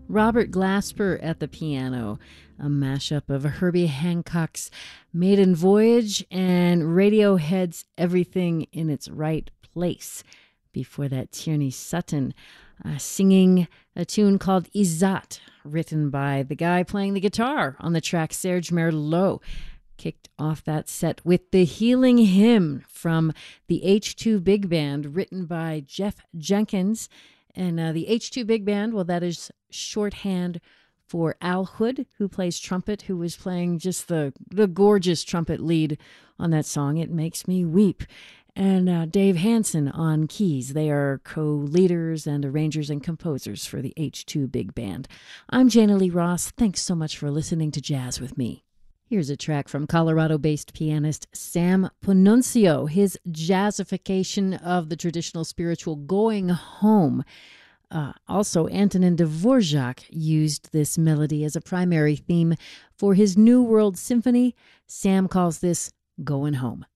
Robert Glasper at the piano, a mashup of Herbie Hancock's Maiden Voyage and Radiohead's Everything in Its Right Place. Before that, Tierney Sutton singing a tune called Izat, written by the guy playing the guitar on the track, Serge Merlot. Kicked off that set with the Healing Hymn from the H2 Big Band, written by Jeff Jenkins. And the H2 Big Band, well, that is shorthand for Al Hood, who plays trumpet, who was playing just the gorgeous trumpet lead on that song, It Makes Me Weep. And Dave Hansen on keys. They are co-leaders and arrangers and composers for the H2 Big Band. I'm Jana Lee Ross. Thanks so much for listening to Jazz with me. Here's a track from Colorado-based pianist Sam Panunzio, his jazzification of the traditional spiritual Going Home. Also, Antonin Dvorak used this melody as a primary theme for his New World Symphony. Sam calls this Going Home.